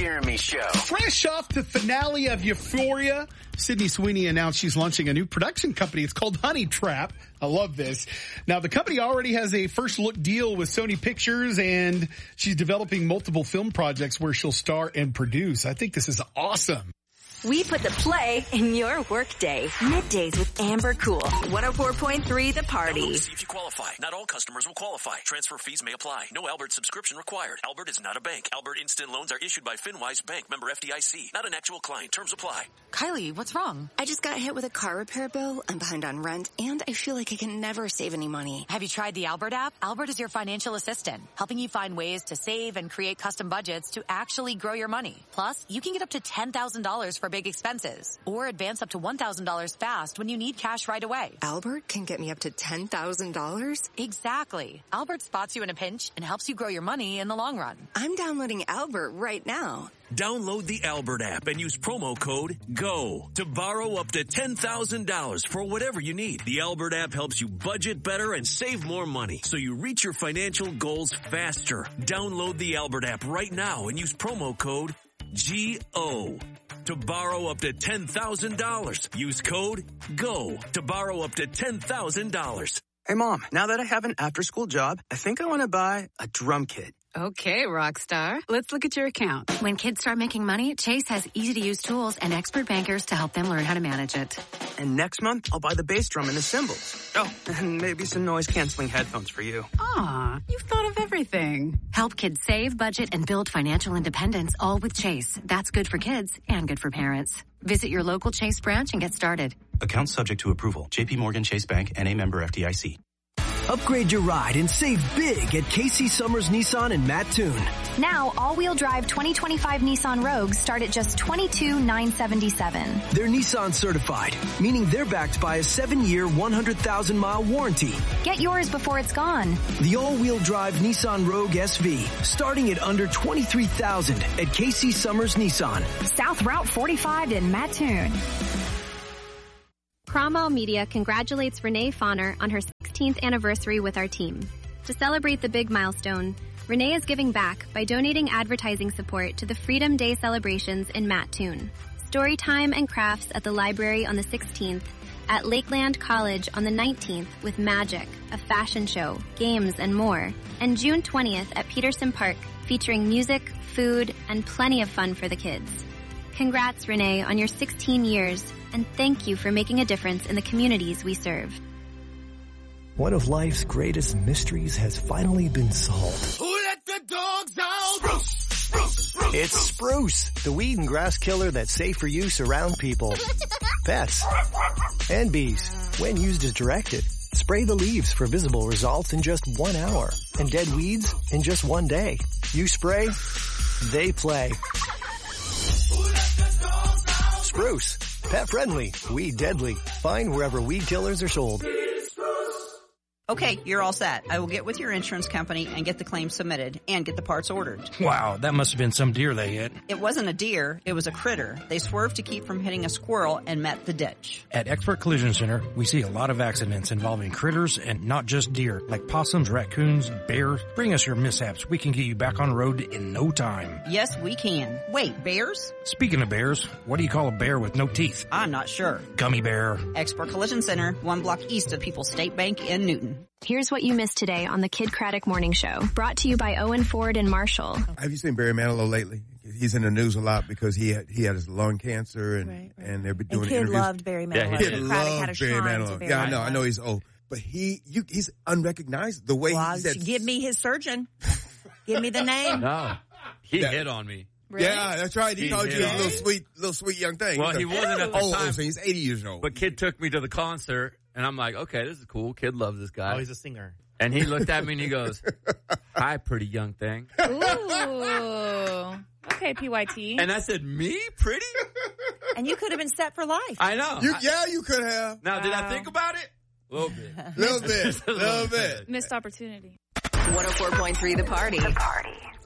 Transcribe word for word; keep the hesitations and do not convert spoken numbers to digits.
Jeremy Show. Fresh off the finale of Euphoria, Sydney Sweeney announced she's launching a new production company. It's called Honey Trap. I love this. Now, the company already has a first look deal with Sony Pictures, and she's developing multiple film projects where she'll star and produce. I think this is awesome. We put the play in your workday. Middays with Amber Cool. one oh four point three The Party. See if you qualify. Not all customers will qualify. Transfer fees may apply. No Albert subscription required. Albert is not a bank. Albert Instant Loans are issued by FinWise Bank, member F D I C. Not an actual client. Terms apply. Kylie, what's wrong? I just got hit with a car repair bill. I'm behind on rent, and I feel like I can never save any money. Have you tried the Albert app? Albert is your financial assistant, helping you find ways to save and create custom budgets to actually grow your money. Plus, you can get up to ten thousand dollars for big expenses, or advance up to one thousand dollars fast when you need cash right away. Albert can get me up to ten thousand dollars? Exactly. Albert spots you in a pinch and helps you grow your money in the long run. I'm downloading Albert right now. Download the Albert app and use promo code GO to borrow up to ten thousand dollars for whatever you need. The Albert app helps you budget better and save more money, so you reach your financial goals faster. Download the Albert app right now and use promo code G O to borrow up to ten thousand dollars. Use code GO to borrow up to ten thousand dollars. Hey, Mom, now that I have an after-school job, I think I want to buy a drum kit. Okay, Rockstar. Let's look at your account. When kids start making money, Chase has easy-to-use tools and expert bankers to help them learn how to manage it. And next month, I'll buy the bass drum and the cymbals. Oh, and maybe some noise-canceling headphones for you. Aw, you've thought of everything. Help kids save, budget, and build financial independence, all with Chase. That's good for kids and good for parents. Visit your local Chase branch and get started. Account subject to approval. J P Morgan Chase Bank, N A member F D I C. Upgrade your ride and save big at K C Summers Nissan in Mattoon. Now, all-wheel drive twenty twenty-five Nissan Rogues start at just twenty-two thousand nine hundred seventy-seven dollars. They're Nissan certified, meaning they're backed by a seven-year, one hundred thousand mile warranty. Get yours before it's gone. The all-wheel drive Nissan Rogue S V, starting at under twenty-three thousand dollars at K C Summers Nissan. South Route forty-five in Mattoon. Cromwell Media congratulates Renee Fauner on her sixteenth anniversary with our team. To celebrate the big milestone, Renee is giving back by donating advertising support to the Freedom Day celebrations in Mattoon, Storytime and crafts at the library on the sixteenth, at Lakeland College on the nineteenth with magic, a fashion show, games, and more, and June twentieth at Peterson Park featuring music, food, and plenty of fun for the kids. Congrats, Renee, on your sixteen years, and thank you for making a difference in the communities we serve. One of life's greatest mysteries has finally been solved. Who let the dogs out? Spruce, spruce, spruce, it's Spruce, the weed and grass killer that's safe for use around people, pets, and bees. When used as directed, spray the leaves for visible results in just one hour, and dead weeds in just one day. You spray, they play. Spruce, pet friendly, weed deadly. Find wherever weed killers are sold. Okay, you're all set. I will get with your insurance company and get the claim submitted and get the parts ordered. Wow, that must have been some deer they hit. It wasn't a deer, it was a critter. They swerved to keep from hitting a squirrel and met the ditch. At Expert Collision Center, we see a lot of accidents involving critters and not just deer, like possums, raccoons, bears. Bring us your mishaps. We can get you back on the road in no time. Yes, we can. Wait, bears? Speaking of bears, what do you call a bear with no teeth? I'm not sure. Gummy bear. Expert Collision Center, one block east of People's State Bank in Newton. Here's what you missed today on the Kid Craddock Morning Show, brought to you by Owen Ford and Marshall. Have you seen Barry Manilow lately? He's in the news a lot because he had he had his lung cancer and right, right. and they're doing and Kid interviews. loved Barry Manilow. Yeah, Kid loved Barry Manilow. Yeah, I know, I know he's old, but he you, he's unrecognized the way well, he said. Give me his surgeon. Give me the name. No, he yeah. hit on me. Really? Yeah, that's right. He, he called you a little sweet, little sweet young thing. Well, he's he like, wasn't at the oh, time. Oh, so he's eighty years old. But Kid took me to the concert, and I'm like, okay, this is cool. Kid loves this guy. Oh, he's a singer. And he looked at me and he goes, "Hi, pretty young thing." Ooh. Okay, P Y T. And I said, "Me, pretty?" And you could have been set for life. I know. You, yeah, you could have. Now, wow. did I think about it? A little bit. A little bit. A little bit. Missed opportunity. one oh four point three The Party. The Party.